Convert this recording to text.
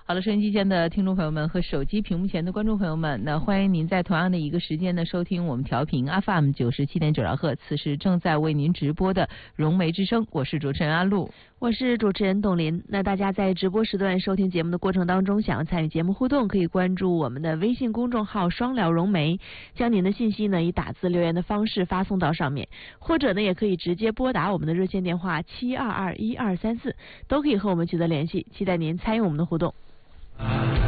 好了，收音机前的听众朋友们和手机屏幕前的观众朋友们，那欢迎您在同样的一个时间呢收听我们调频 FM 97.9兆赫，此时正在为您直播的融媒之声，我是主持人阿露， 我是主持人董琳。那大家在直播时段收听节目的过程当中，想要参与节目互动，可以关注我们的微信公众号双聊融媒，将您的信息呢以打字留言的方式发送到上面，或者呢也可以直接拨打我们的热线电话7221234，都可以和我们取得联系，期待您参与我们的互动。